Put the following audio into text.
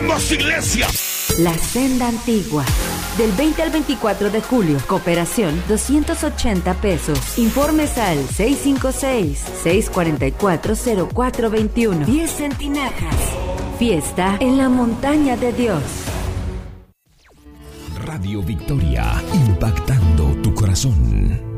Somos iglesia. La Senda Antigua. Del 20 al 24 de julio. Cooperación, 280 pesos. Informes al 656-644-0421. 10 centinajas. Fiesta en la montaña de Dios. Radio Victoria, impactando tu corazón.